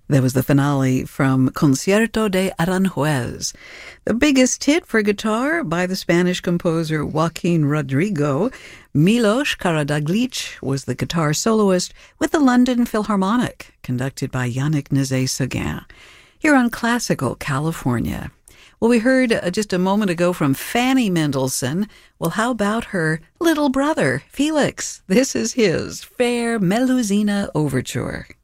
That was the finale from Concierto de Aranjuez, the biggest hit for guitar by the Spanish composer Joaquin Rodrigo. Milos Karadzic was the guitar soloist with the London Philharmonic, conducted by Yannick Nézet-Séguin, here on Classical California. Well, we heard just a moment ago from Fanny Mendelssohn. Well, how about her little brother, Felix? This is his Fair Melusina Overture.